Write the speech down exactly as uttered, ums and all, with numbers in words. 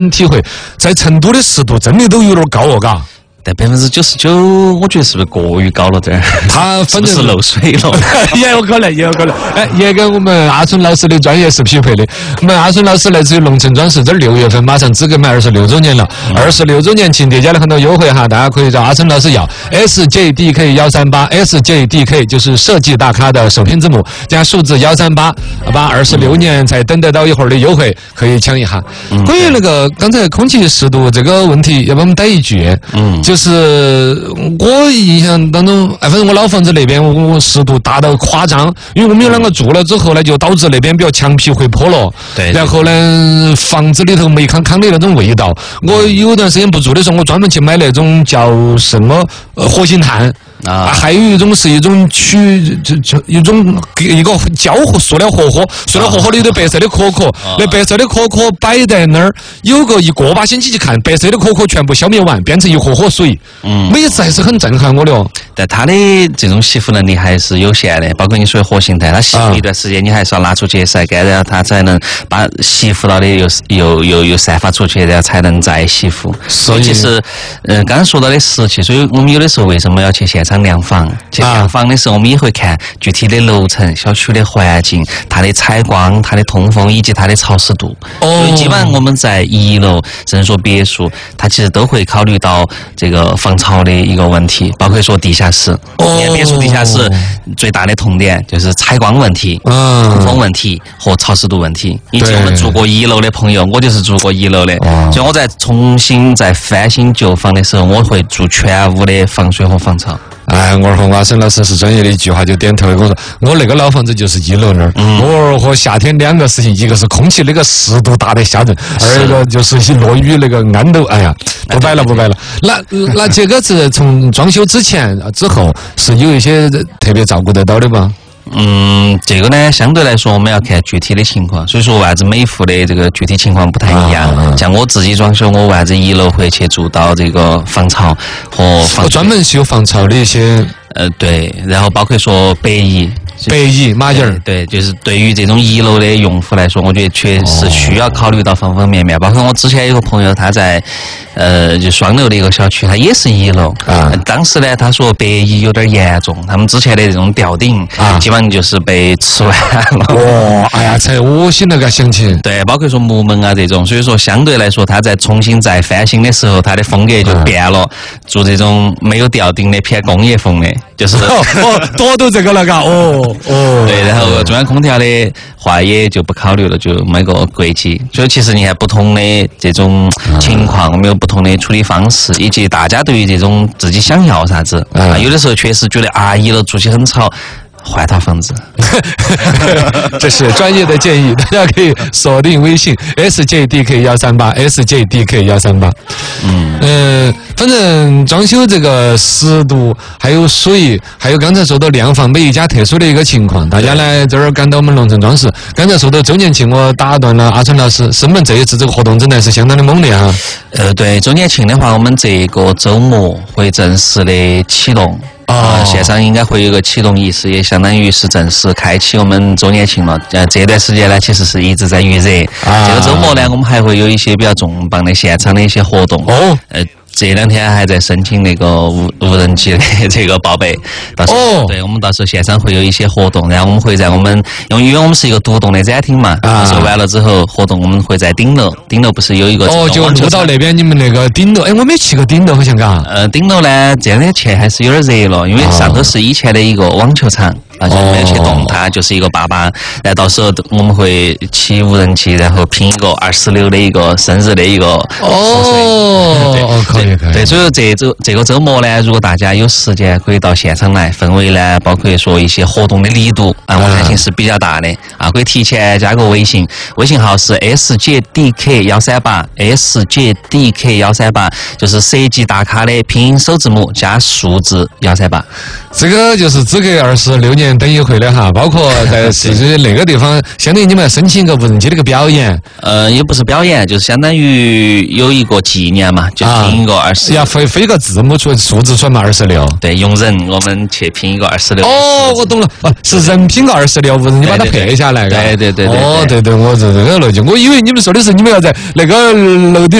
体会，在成都的湿度真的都有点高哦，嘎。 但百分之九十九，我觉得是不是过于高了点儿？ 他反正是漏水了， 也有可能，也有可能。哎，也跟我们阿春老师的专业是匹配的。我们阿春老师来自于龙城装饰，这六月份马上资格满二十六周年了，二十六周年庆叠加了很多优惠哈，大家可以找阿春老师要 S J D K 幺三八 S J D K 就是设计大咖的首拼字母加数字幺三八，把二十六年才等得到一会儿的优惠可以抢一下。关于那个刚才空气湿度这个问题，要不我们带一句，嗯。就是我印象当中，哎，反正我老房子那边我湿度大到夸张，因为我们有两个住了之后呢，就导致那边比较墙皮会破了， 对， 然后呢，房子里头霉康康的那种味道。我有段时间不住的时候，我专门去买那种叫什么呃活性炭。啊，还有一种是一种取就就一种一个胶和塑料盒盒，塑料盒盒里头白色的壳壳，那白色的壳壳摆在那儿，有个一个把星期去看，白色的壳壳全部消灭完，变成一盒盒水。嗯，每次还是很震撼我的哦。 但它的这种吸附能力还是有限的，包括你说的活性炭，它吸附一段时间，你还是要拿出去晒干，然后它才能把吸附到的又又又又散发出去，然后才能再吸附。所以其实，嗯，刚刚说到的湿气，所以我们有的时候为什么要去现场量房？去量房的时候，我们也会看具体的楼层、小区的环境、它的采光、它的通风以及它的潮湿度。所以基本上我们在一楼，甚至说别墅，它其实都会考虑到这个防潮的一个问题，包括说地下室。哦。别墅地下室最大的痛点就是采光问题、通风问题和潮湿度问题。以及我们住过一楼的朋友，我就是住过一楼的，所以我在重新在翻新旧房的时候，我会做全屋的防水和防潮。 哎，我和阿生老师是专业的，一句话就点头了。我说我那个老房子就是一楼那儿，嗯、我和夏天两个事情，一个是空气那个湿度大得吓人，二一个就是一落雨那个安都，哎呀，不摆了不摆了。那那这个是从装修之前之后是有一些特别照顾得到的吗？ 嗯，这个呢，相对来说我们要看具体的情况，所以说为啥子每户的这个具体情况不太一样。啊、像我自己装修，我为啥子一楼会去做到这个防潮和防水？ 我专门是有防潮的一些。 呃，对，然后包括说白蚁。 白蚁、蚂蚁儿， 对，就是对于这种一楼的用户来说，我觉得确实需要考虑到方方面面。包括我之前有个朋友，他在呃就双楼的一个小区，他也是一楼啊。当时呢，他说白蚁有点严重，他们之前的这种吊顶啊，基本上就是被吃完了。 哇，哎呀，才恶心那个想起。 对，包括说木门啊这种，所以说相对来说，他在重新再翻新的时候，他的风格就变了，做这种没有吊顶的偏工业风的，就是哦，多到这个了，嘎哦。 哦，对，然后中央空调的话也就不考虑了，就没个柜体。所以其实你看不同的这种情况，我们有不同的处理方式，以及大家对于这种自己想要啥子啊，有的时候确实觉得啊，一楼住起很吵。换套房子， 这是专业的建议，大家可以锁定微信 S J D K 幺三八 S J D K 幺三八。嗯嗯、呃，反正装修这个湿度，还有水，还有刚才说到量房，每一家特殊的一个情况，大家呢这儿赶到我们龙城装饰。刚才说到周年庆，我打断了阿春老师，是我们这一次这个活动真的是相当的猛烈哈。 呃，对，周年庆的话，我们这个周末会正式的启动。啊，线上应该会有一个启动仪式，也相当于是正式开启我们周年庆了。呃，这段时间呢，其实是一直在预热。啊、这个周末呢，我们还会有一些比较重磅的现场的一些活动。哦，呃。这两天还在申请那个无无人机的这个报备，到时候、oh. 对我们到时候线上会有一些活动，然后我们会在我们因为因为我们是一个独栋的展厅嘛，啊，说完了之后活动我们会在顶楼，顶楼不是有一个哦，就录到那边你们那个顶楼，哎，我没去过顶楼，好像嘎。 呃，顶楼呢这两天去还是有点热了，因为上头是以前的一个网球场。而且没有去动它，就是一个坝坝。然后到时候我们会骑无人机，然后拼一个二十六的一个生日的一个哦，对，可以可以。 对，所以这周这个周末呢，如果大家有时间，可以到现场来，氛围呢，包括说一些活动的力度啊，我相信是比较大的啊。可以提前加个微信，微信号是 S J D K 幺三八 S J D K 幺三八，就是设计大咖的拼音首字母加数字幺三八。 这个就是资格二十六年等一回的哈，包括在市区那个地方，相当于你们申请一个无人机的一个表演， 呃，也不是表演，就是相当于有一个纪念嘛，就拼一个个二十， 要飞飞个字母出数字出来嘛，二十六。 对，用人我们去拼一个二十六。 哦，我懂了，哦，是人拼个二十六，你把它配下来。 对对对对。 哦，对对，我这这个逻辑，我以为你们说的是你们要在那个楼顶